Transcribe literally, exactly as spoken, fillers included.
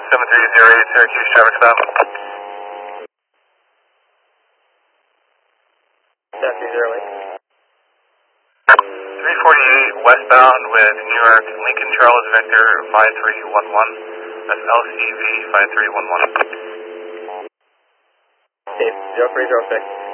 seven three zero eight, Syracuse traffic stop. seven three zero eight. three forty-eight westbound with New York Lincoln Charles Victor five three one one. That's L C V five three one one. Steve, zero three zero six.